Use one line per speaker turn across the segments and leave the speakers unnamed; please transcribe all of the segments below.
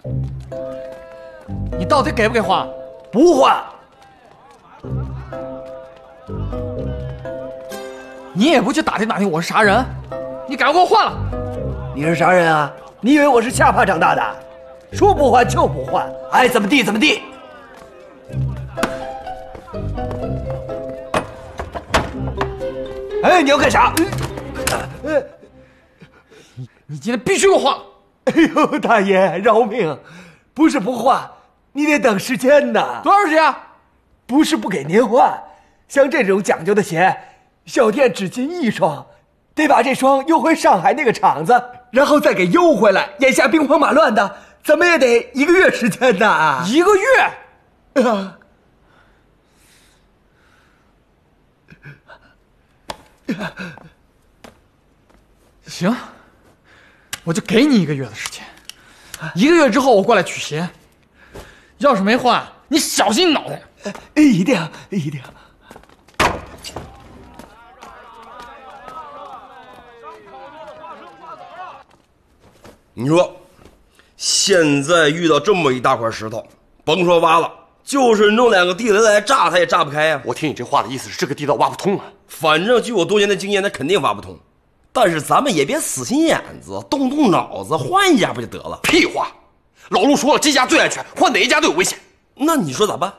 你到底给不给还？
不还。
你也不去打听打听我是啥人？你赶快给我换了！
你是啥人啊？你以为我是下巴长大的？说不还就不还，爱怎么地怎么地。哎，你要干啥？
你今天必须给我换了！
哎呦，大爷饶命！不是不换，你得等时间呐。
多长时间？
不是不给您换，像这种讲究的鞋，小店只进1双，得把这双邮回上海那个厂子，然后再给邮回来。眼下兵荒马乱的，怎么也得1个月时间呐。
1个月？行，我就给你1个月的时间。1个月之后我过来取鞋，要是没换，你小心你脑袋。
一定一定。
你说，现在遇到这么一大块石头，甭说挖了，就是弄2个地雷来炸，它也炸不开呀。
我听你这话的意思是，这个地道挖不通啊。
反正据我多年的经验，那肯定挖不通。但是咱们也别死心眼子，动动脑子，换一家不就得了？
屁话！老陆说了，这家最安全，换哪一家都有危险。
那你说咋办？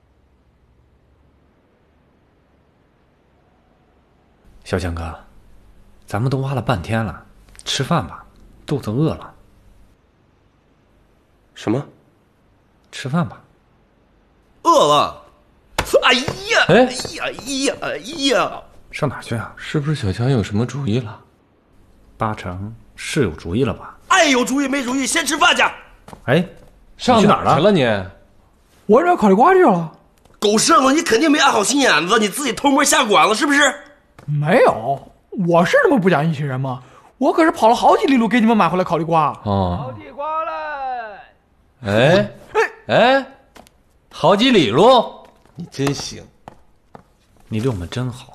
小强哥，咱们都挖了半天了，吃饭吧，肚子饿了。
什么？
吃饭吧。
饿了。哎呀！
哎
哎呀！哎呀！
上哪去啊？
是不是小强有什么主意了
？8成是有主意了吧？
爱有主意没主意，先吃饭去。
哎，
上哪儿去了你？
我这考虑瓜去了。
狗剩子，你肯定没安好心眼子，你自己偷摸下馆子是不是？
没有，我是那么不讲义气人吗？我可是跑了好几里路给你们买回来烤地瓜。
哦，
烤地瓜嘞！
哎，好几里路，你真行。
你对我们真好。